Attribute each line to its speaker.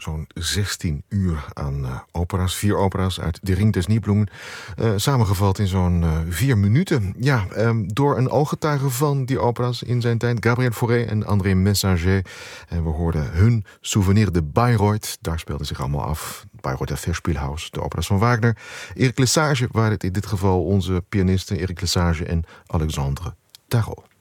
Speaker 1: zo'n 16 uur aan opera's. 4 opera's uit De Ring des Nibelungen. Samengevat in zo'n 4 minuten. Ja, door een ooggetuige van die opera's in zijn tijd. Gabriel Fauré en André Messager. En we hoorden hun Souvenir de Bayreuth. Daar speelde zich allemaal af. Bayreuther Festspielhaus, de opera's van Wagner. Erik Lesage waren het in dit geval onze pianisten Erik Lesage en Alexandre Tarot.